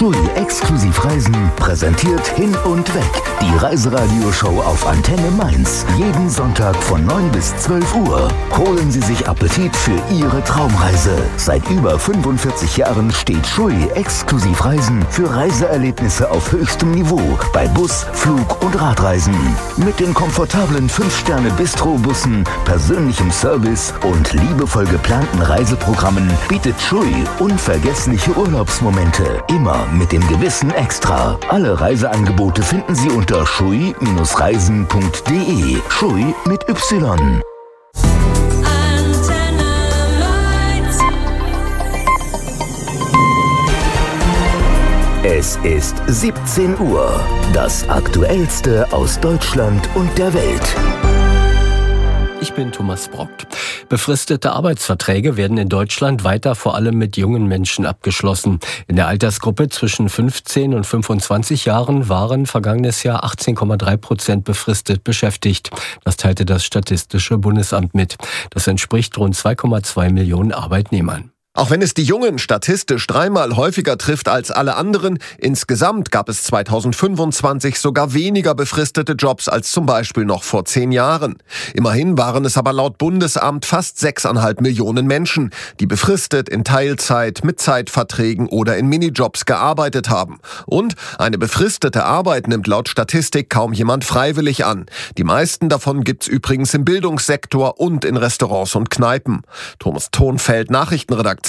Schui exklusiv Reisen präsentiert Hin und Weg. Die Reiseradioshow auf Antenne Mainz. Jeden Sonntag von 9 bis 12 Uhr. Holen Sie sich Appetit für Ihre Traumreise. Seit über 45 Jahren steht Schui exklusiv Reisen für Reiseerlebnisse auf höchstem Niveau. Bei Bus, Flug und Radreisen. Mit den komfortablen 5-Sterne-Bistro-Bussen, persönlichem Service und liebevoll geplanten Reiseprogrammen bietet Schui unvergessliche Urlaubsmomente. Immer mit dem gewissen Extra. Alle Reiseangebote finden Sie unter schui-reisen.de. Schui mit Y. Es ist 17 Uhr. Das Aktuellste aus Deutschland und der Welt. Ich bin Thomas Brockt. Befristete Arbeitsverträge werden in Deutschland weiter vor allem mit jungen Menschen abgeschlossen. In der Altersgruppe zwischen 15 und 25 Jahren waren vergangenes Jahr 18,3% befristet beschäftigt. Das teilte das Statistische Bundesamt mit. Das entspricht rund 2,2 Millionen Arbeitnehmern. Auch wenn es die Jungen statistisch 3-mal häufiger trifft als alle anderen, insgesamt gab es 2025 sogar weniger befristete Jobs als zum Beispiel noch vor 10 Jahren. Immerhin waren es aber laut Bundesamt fast 6,5 Millionen Menschen, die befristet in Teilzeit, mit Zeitverträgen oder in Minijobs gearbeitet haben. Und eine befristete Arbeit nimmt laut Statistik kaum jemand freiwillig an. Die meisten davon gibt's übrigens im Bildungssektor und in Restaurants und Kneipen. Thomas Thonfeld, Nachrichtenredaktion.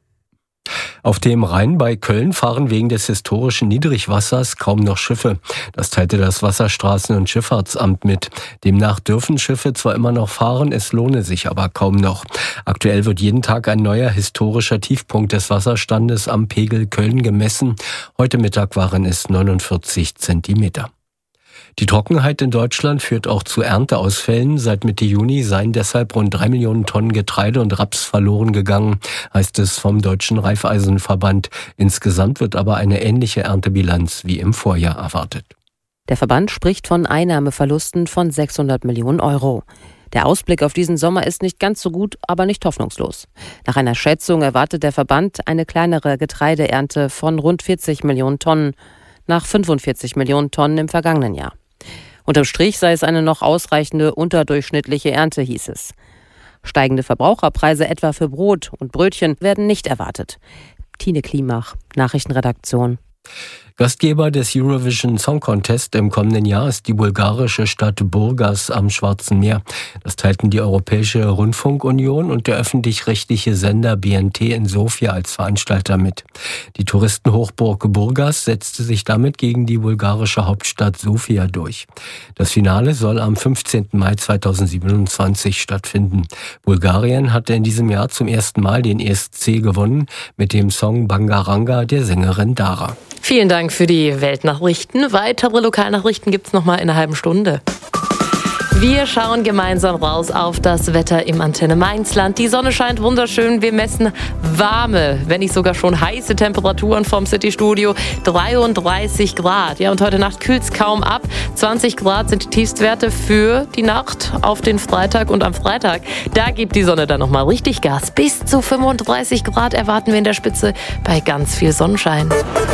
Auf dem Rhein bei Köln fahren wegen des historischen Niedrigwassers kaum noch Schiffe. Das teilte das Wasserstraßen- und Schifffahrtsamt mit. Demnach dürfen Schiffe zwar immer noch fahren, es lohne sich aber kaum noch. Aktuell wird jeden Tag ein neuer historischer Tiefpunkt des Wasserstandes am Pegel Köln gemessen. Heute Mittag waren es 49 Zentimeter. Die Trockenheit in Deutschland führt auch zu Ernteausfällen. Seit Mitte Juni seien deshalb rund 3 Millionen Tonnen Getreide und Raps verloren gegangen, heißt es vom Deutschen Raiffeisenverband. Insgesamt wird aber eine ähnliche Erntebilanz wie im Vorjahr erwartet. Der Verband spricht von Einnahmeverlusten von 600 Millionen Euro. Der Ausblick auf diesen Sommer ist nicht ganz so gut, aber nicht hoffnungslos. Nach einer Schätzung erwartet der Verband eine kleinere Getreideernte von rund 40 Millionen Tonnen, nach 45 Millionen Tonnen im vergangenen Jahr. Unterm Strich sei es eine noch ausreichende unterdurchschnittliche Ernte, hieß es. Steigende Verbraucherpreise etwa für Brot und Brötchen werden nicht erwartet. Tine Klimach, Nachrichtenredaktion. Gastgeber des Eurovision Song Contest im kommenden Jahr ist die bulgarische Stadt Burgas am Schwarzen Meer. Das teilten die Europäische Rundfunkunion und der öffentlich-rechtliche Sender BNT in Sofia als Veranstalter mit. Die Touristenhochburg Burgas setzte sich damit gegen die bulgarische Hauptstadt Sofia durch. Das Finale soll am 15. Mai 2027 stattfinden. Bulgarien hatte in diesem Jahr zum ersten Mal den ESC gewonnen mit dem Song Bangaranga der Sängerin Dara. Vielen Dank für die Weltnachrichten. Weitere Lokalnachrichten gibt's noch mal in einer halben Stunde. Wir schauen gemeinsam raus auf das Wetter im Antenne Mainzland. Die Sonne scheint wunderschön. Wir messen warme, wenn nicht sogar schon heiße Temperaturen vom City-Studio. 33 Grad. Ja, und heute Nacht kühlt es kaum ab. 20 Grad sind die Tiefstwerte für die Nacht auf den Freitag und am Freitag. Da gibt die Sonne dann nochmal richtig Gas. Bis zu 35 Grad erwarten wir in der Spitze bei ganz viel Sonnenschein.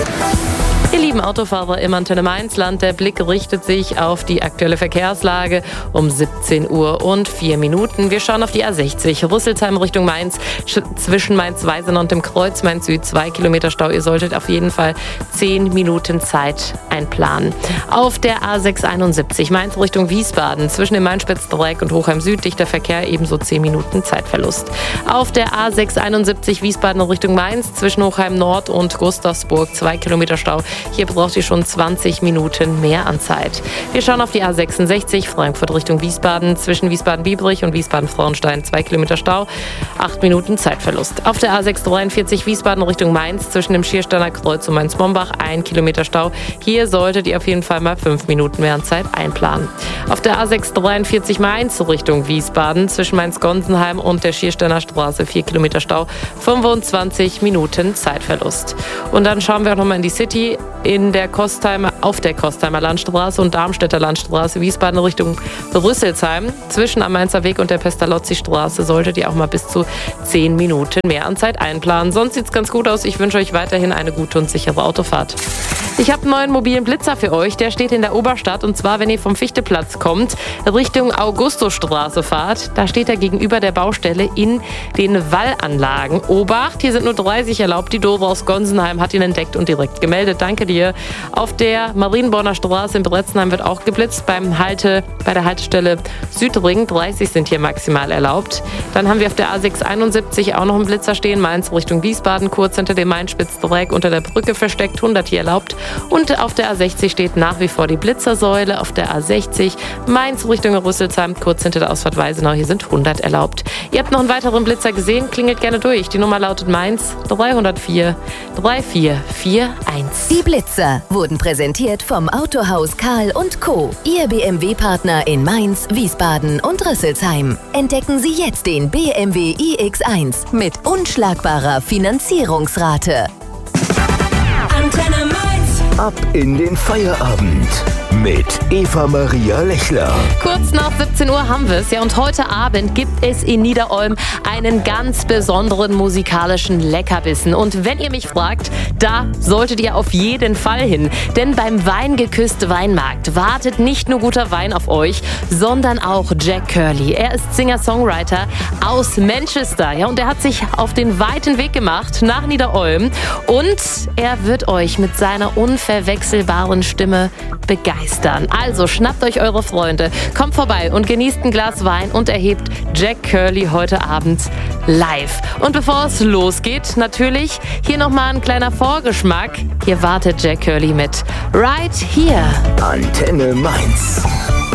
Ihr lieben Autofahrer im Antenne Mainzland, der Blick richtet sich auf die aktuelle Verkehrslage um 17 Uhr und 4 Minuten. Wir schauen auf die A60, Rüsselsheim Richtung Mainz, zwischen Mainz-Weisenau und dem Kreuz Mainz-Süd 2 Kilometer Stau. Ihr solltet auf jeden Fall 10 Minuten Zeit einplanen. Auf der A671 Mainz Richtung Wiesbaden, zwischen dem Main-Spitz-Dreieck und Hochheim-Süd dichter Verkehr, ebenso 10 Minuten Zeitverlust. Auf der A671 Wiesbaden Richtung Mainz, zwischen Hochheim-Nord und Gustavsburg 2 Kilometer Stau. Hier braucht ihr schon 20 Minuten mehr an Zeit. Wir schauen auf die A66 Frankfurt Richtung Wiesbaden, zwischen Wiesbaden-Biebrich und Wiesbaden-Frauenstein 2 Kilometer Stau, 8 Minuten Zeitverlust. Auf der A643 Wiesbaden Richtung Mainz, zwischen dem Schiersteiner Kreuz und Mainz-Mombach 1 Kilometer Stau. Hier solltet ihr auf jeden Fall mal 5 Minuten mehr an Zeit einplanen. Auf der A643 Mainz Richtung Wiesbaden, zwischen Mainz-Gonsenheim und der Schiersteiner Straße 4 Kilometer Stau, 25 Minuten Zeitverlust. Und dann schauen wir auch nochmal in die City. auf der Kostheimer Landstraße und Darmstädter Landstraße, Wiesbaden Richtung Rüsselsheim. Zwischen am Mainzer Weg und der Pestalozzi-Straße solltet ihr auch mal bis zu 10 Minuten mehr an Zeit einplanen. Sonst sieht's ganz gut aus. Ich wünsche euch weiterhin eine gute und sichere Autofahrt. Ich habe einen neuen mobilen Blitzer für euch. Der steht in der Oberstadt und zwar, wenn ihr vom Fichteplatz kommt, Richtung Augustusstraße fahrt. Da steht er gegenüber der Baustelle in den Wallanlagen. Obacht, hier sind nur 30 erlaubt. Die Dore aus Gonsenheim hat ihn entdeckt und direkt gemeldet. Danke dir. Auf der Marienborner Straße in Bretzenheim wird auch geblitzt. Bei der Haltestelle Südring 30 sind hier maximal erlaubt. Dann haben wir auf der A671 auch noch einen Blitzer stehen. Mainz Richtung Wiesbaden, kurz hinter dem Main-Spitz-Dreieck unter der Brücke versteckt. 100 hier erlaubt. Und auf der A60 steht nach wie vor die Blitzersäule. Auf der A60 Mainz Richtung Rüsselsheim, kurz hinter der Ausfahrt Weisenau. Hier sind 100 erlaubt. Ihr habt noch einen weiteren Blitzer gesehen? Klingelt gerne durch. Die Nummer lautet Mainz 304 3441. Die Blitzer wurden präsentiert vom Autohaus Karl & Co. Ihr BMW-Partner in Mainz, Wiesbaden und Rüsselsheim. Entdecken Sie jetzt den BMW iX1 mit unschlagbarer Finanzierungsrate. Antenne Mainz. Ab in den Feierabend mit Eva-Maria Lechler. Kurz nach 17 Uhr haben wir es. Ja, und heute Abend gibt es in Niederolm einen ganz besonderen musikalischen Leckerbissen. Und wenn ihr mich fragt, da solltet ihr auf jeden Fall hin. Denn beim Weingeküsst Weinmarkt wartet nicht nur guter Wein auf euch, sondern auch Jack Curley. Er ist Singer-Songwriter aus Manchester. Ja, und er hat sich auf den weiten Weg gemacht nach Niederolm. Und er wird euch mit seiner unverwechselbaren Stimme begeistern. Also schnappt euch eure Freunde, kommt vorbei und genießt ein Glas Wein und erhebt Jack Curley heute Abend live. Und bevor es losgeht, natürlich hier nochmal ein kleiner Vorgeschmack. Hier wartet Jack Curley mit Right Here. Antenne Mainz.